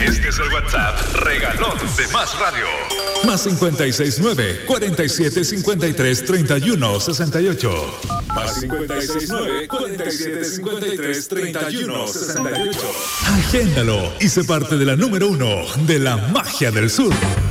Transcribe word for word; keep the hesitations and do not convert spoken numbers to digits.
Este es el WhatsApp regalón de Más Radio. Más cincuenta y seis nueve, cuarenta y siete, cincuenta y tres, treinta y uno, sesenta y ocho. Más cincuenta y seis nueve, cuarenta y siete, cincuenta y tres, treinta y uno, sesenta y ocho. Agéndalo y sé parte de la número uno de la magia del sur.